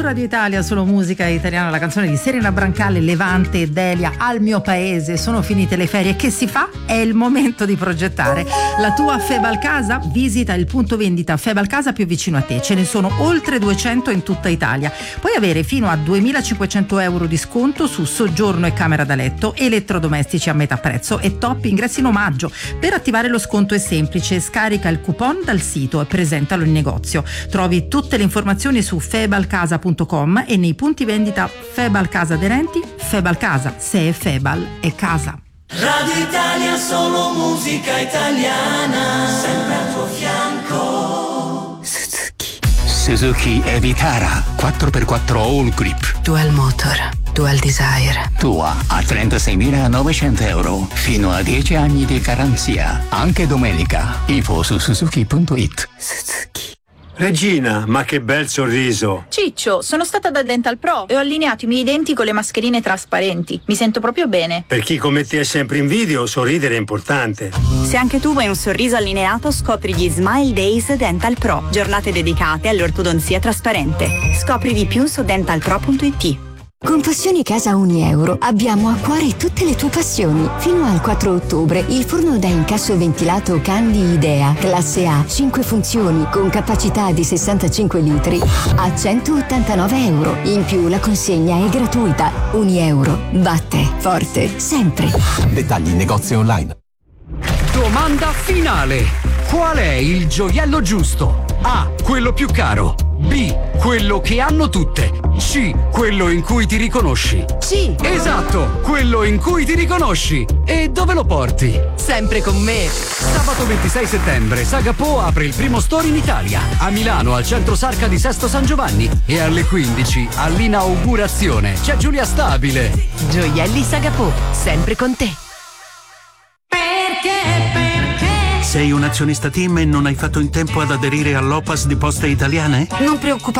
Radio Italia, solo musica italiana, la canzone di Serena Brancale, Levante e Delia, Al mio paese. Sono finite le ferie, che si fa? È il momento di progettare la tua Febalcasa. Visita il punto vendita Febalcasa più vicino a te, ce ne sono oltre 200 in tutta Italia. Puoi avere fino a 2.500 euro di sconto su soggiorno e camera da letto, elettrodomestici a metà prezzo e top ingressi in omaggio. Per attivare lo sconto è semplice, scarica il coupon dal sito e presentalo in negozio. Trovi tutte le informazioni su febalcasa.com e nei punti vendita Febalcasa aderenti. Febalcasa, se è Febal è casa. Radio Italia, solo musica italiana, sempre al tuo fianco. Suzuki Evitara 4x4 All Grip Dual Motor, Dual Desire. tua a 36.900 euro, fino a 10 anni di garanzia, anche domenica. Info su suzuki.it. Suzuki. Regina, ma che bel sorriso! Ciccio, sono stata da Dental Pro e ho allineato i miei denti con le mascherine trasparenti. Mi sento proprio bene. Per chi come te è sempre in video, sorridere è importante. Se anche tu vuoi un sorriso allineato, scopri gli Smile Days Dental Pro, giornate dedicate all'ortodonzia trasparente. Scopri di più su dentalpro.it. Con Passioni Casa a €1 abbiamo a cuore tutte le tue passioni. Fino al 4 ottobre il forno da incasso ventilato Candy Idea, classe A, 5 funzioni con capacità di 65 litri a €189. In più la consegna è gratuita. €1 batte forte sempre. Dettagli in negozio online. Domanda finale. Qual è il gioiello giusto? A. Quello più caro. B. Quello che hanno tutte. C. Quello in cui ti riconosci. C. Esatto, quello in cui ti riconosci. E dove lo porti? Sempre con me. Sabato 26 settembre Sagapo apre il primo store in Italia. A Milano al centro Sarca di Sesto San Giovanni. E alle 15 all'inaugurazione c'è Giulia Stabile. Gioielli Sagapo, sempre con te. Sei un azionista TIM e non hai fatto in tempo ad aderire all'OPAS di Poste Italiane? Non preoccupare.